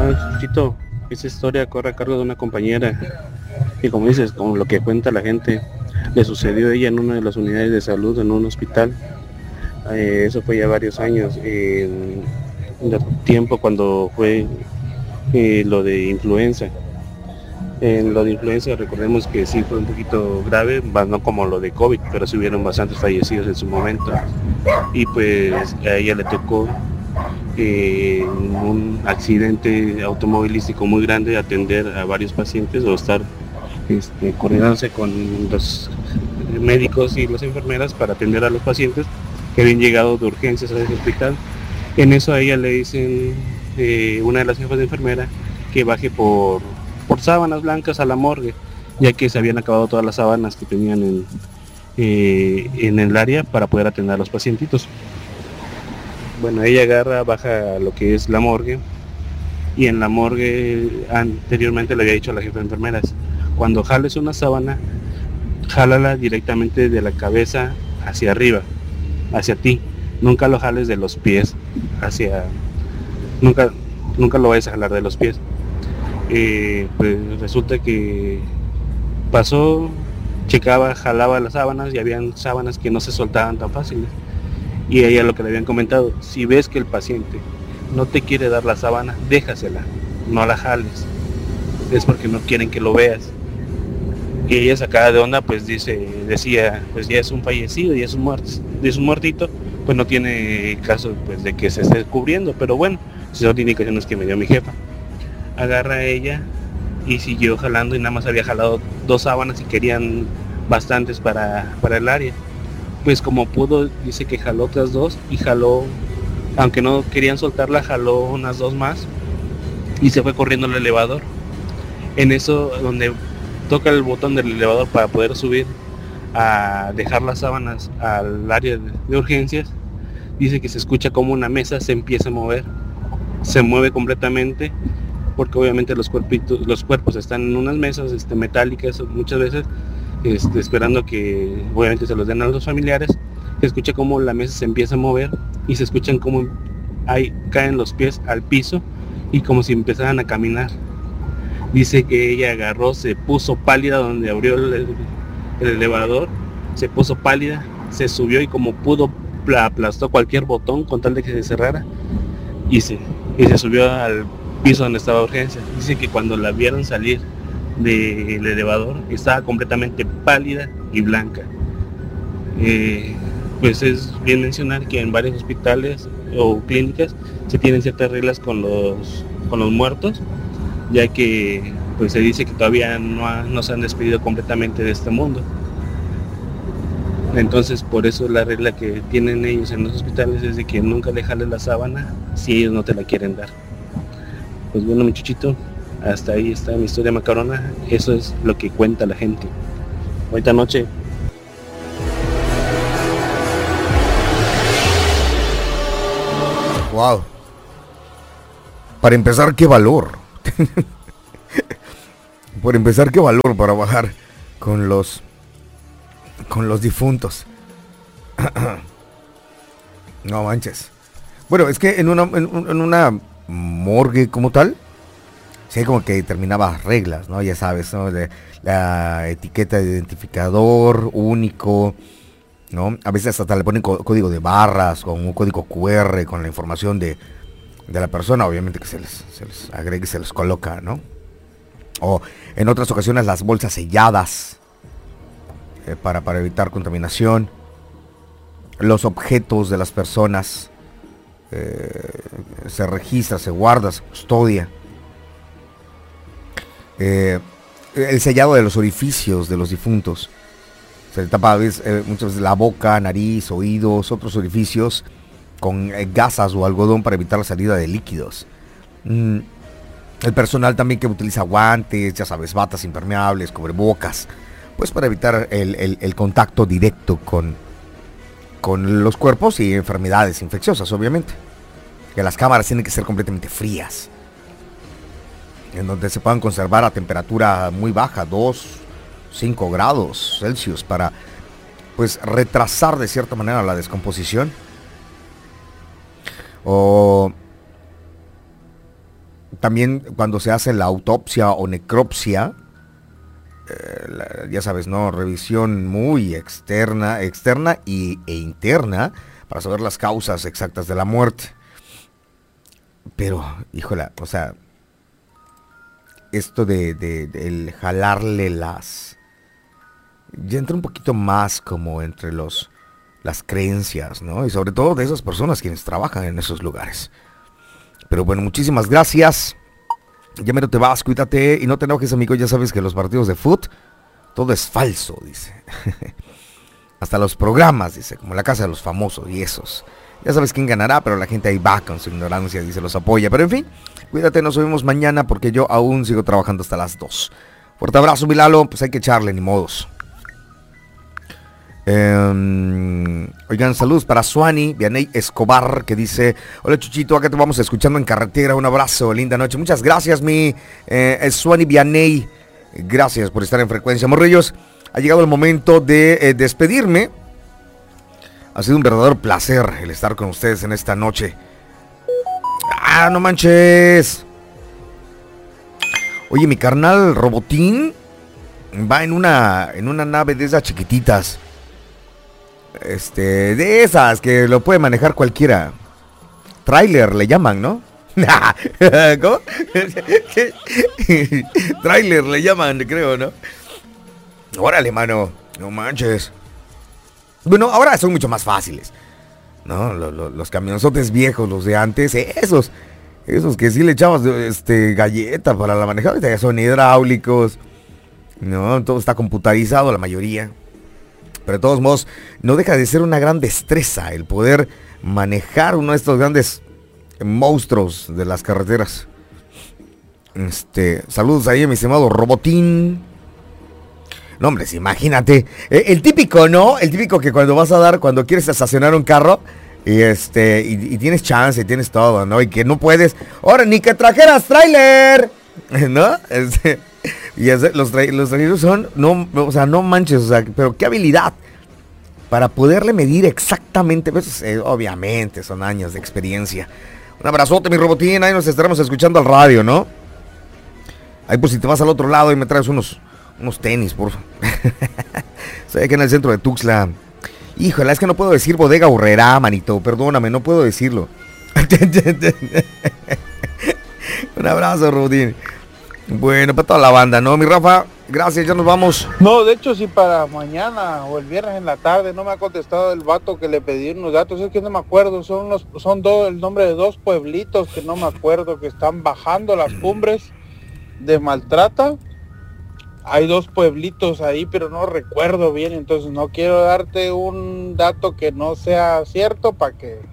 Chito, esa historia corre a cargo de una compañera y como dices, como lo que cuenta la gente, le sucedió a ella en una de las unidades de salud en un hospital. Eso fue ya varios años, de tiempo cuando fue lo de influenza. En lo de influenza recordemos que sí fue un poquito grave, más no como lo de COVID, pero sí hubieron bastantes fallecidos en su momento. Y pues a ella le tocó un accidente automovilístico muy grande, atender a varios pacientes o estar coordinándose con los médicos y las enfermeras para atender a los pacientes que habían llegado de urgencias a ese hospital. En eso a ella le dicen una de las jefas de enfermera que baje por sábanas blancas a la morgue, ya que se habían acabado todas las sábanas que tenían en el área para poder atender a los pacientitos. Bueno, ella agarra, baja a lo que es la morgue, y en la morgue anteriormente le había dicho a la jefa de enfermeras, cuando jales una sábana, jálala directamente de la cabeza hacia arriba, hacia ti, nunca lo jales de los pies hacia, nunca lo vayas a jalar de los pies. Pues resulta que pasó, checaba, jalaba las sábanas y habían sábanas que no se soltaban tan fáciles. Y ella lo que le habían comentado, si ves que el paciente no te quiere dar la sábana, déjasela, no la jales, es porque no quieren que lo veas. Y ella sacada de onda pues decía, pues ya es un fallecido, ya es un muertito, pues no tiene caso pues de que se esté cubriendo, pero bueno, esas son indicaciones que me dio mi jefa. Agarra a ella y siguió jalando y nada más había jalado 2 sábanas y querían bastantes para el área. Pues como pudo, dice que jaló otras 2 y jaló, aunque no querían soltarla, jaló unas 2 más y se fue corriendo al elevador. En eso, donde toca el botón del elevador para poder subir a dejar las sábanas al área de urgencias, dice que se escucha como una mesa se empieza a mover, se mueve completamente, porque obviamente los cuerpos están en unas mesas metálicas muchas veces, esperando que obviamente se los den a los familiares. Se escucha como la mesa se empieza a mover y se escuchan como caen los pies al piso y como si empezaran a caminar. Dice que ella agarró, se puso pálida donde abrió el elevador, se puso pálida, se subió y como pudo aplastó cualquier botón con tal de que se cerrara y se subió al piso donde estaba urgencia. Dice que cuando la vieron salir del elevador estaba completamente pálida y blanca. Pues es bien mencionar que en varios hospitales o clínicas se tienen ciertas reglas con los muertos, ya que pues se dice que todavía no se han despedido completamente de este mundo. Entonces por eso la regla que tienen ellos en los hospitales es de que nunca le jales la sábana si ellos no te la quieren dar. Pues bueno, muchachito, hasta ahí está mi historia macarona. Eso es lo que cuenta la gente. Buena noche. Wow. Para empezar, qué valor. Por empezar, qué valor para bajar con los difuntos. No manches. Bueno, es que en una morgue como tal, sí hay como que determinadas reglas, ¿no? Ya sabes, ¿no? De la etiqueta de identificador único, ¿no? A veces hasta le ponen código de barras, con un código QR, con la información de la persona, obviamente que se les agrega y se les coloca, ¿no? O en otras ocasiones las bolsas selladas para evitar contaminación. Los objetos de las personas se registra, se guarda, se custodia. El sellado de los orificios de los difuntos. Se le tapa muchas veces la boca, nariz, oídos, otros orificios con gasas o algodón para evitar la salida de líquidos. El personal también que utiliza guantes, ya sabes, batas impermeables, cubrebocas, pues para evitar el contacto directo con los cuerpos y enfermedades infecciosas, obviamente. Que las cámaras tienen que ser completamente frías, en donde se puedan conservar a temperatura muy baja, 2-5 grados Celsius, para pues retrasar de cierta manera la descomposición. O también cuando se hace la autopsia o necropsia, ya sabes, ¿no? Revisión muy externa e interna para saber las causas exactas de la muerte. Pero, híjola, o sea, esto de el jalarle ya entra un poquito más como entre las creencias, ¿no? Y sobre todo de esas personas quienes trabajan en esos lugares. Pero bueno, muchísimas gracias. Ya mero te vas, cuídate y no te enojes, amigo. Ya sabes que los partidos de fútbol, todo es falso, dice. Hasta los programas, dice, como la casa de los famosos y esos. Ya sabes quién ganará, pero la gente ahí va con su ignorancia, dice, los apoya. Pero en fin, cuídate, nos vemos mañana porque yo aún sigo trabajando hasta las 2. Fuerte abrazo, mi Lalo, pues hay que echarle, ni modos. Oigan, saludos para Suani Vianey Escobar, que dice: hola Chuchito, acá te vamos escuchando en carretera, un abrazo, linda noche. Muchas gracias, mi Suani Vianey, gracias por estar en frecuencia. Morrillos, ha llegado el momento de despedirme. Ha sido un verdadero placer el estar con ustedes en esta noche. ¡Ah, no manches! Oye, mi carnal Robotín va en una nave de esas chiquititas. De esas que lo puede manejar cualquiera. Trailer le llaman, ¿no? ¿Cómo? Trailer le llaman, creo, ¿no? Órale, mano, no manches. Bueno, ahora son mucho más fáciles, ¿no? Los camionzotes viejos, los de antes, esos que sí le echabas galleta para la manejada, ya son hidráulicos, ¿no? Todo está computarizado, la mayoría. Pero de todos modos, no deja de ser una gran destreza el poder manejar uno de estos grandes monstruos de las carreteras. Saludos ahí a mi estimado Robotín. No, hombre, imagínate. El típico, ¿no? El típico que cuando quieres estacionar un carro y tienes chance, y tienes todo, ¿no? Y que no puedes. ¡Ahora, ni que trajeras tráiler! ¿No? Los traileros son, no, o sea, no manches, o sea, pero qué habilidad para poderle medir exactamente, pues, obviamente son años de experiencia. Un abrazote, mi Robotín, ahí nos estaremos escuchando al radio, ¿no? Ahí pues si te vas al otro lado y me traes unos tenis, por favor. Estoy aquí en el centro de Tuxtla. Híjole, es que no puedo decir Bodega Aurrerá, manito, perdóname, no puedo decirlo. Un abrazo, Robotín. Bueno, para toda la banda, ¿no, mi Rafa? Gracias, ya nos vamos. No, de hecho, si para mañana o el viernes en la tarde no me ha contestado el vato que le pedí unos datos, es que no me acuerdo, son el nombre de dos pueblitos que no me acuerdo, que están bajando las cumbres de Maltrata. Hay dos pueblitos ahí, pero no recuerdo bien, entonces no quiero darte un dato que no sea cierto para que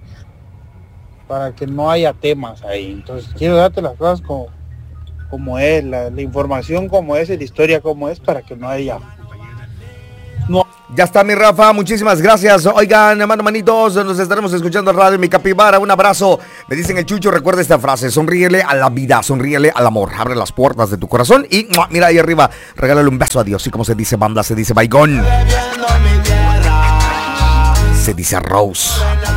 no haya temas ahí. Entonces quiero darte las cosas como es, la información como es y la historia como es, para que no haya... No. Ya está, mi Rafa, muchísimas gracias. Oigan, manitos, nos estaremos escuchando en radio, mi capibara, un abrazo. Me dicen el Chucho, recuerda esta frase: sonríele a la vida, sonríele al amor, abre las puertas de tu corazón y mira ahí arriba, regálale un beso a Dios. Y como se dice banda, se dice baigón, se dice Rose.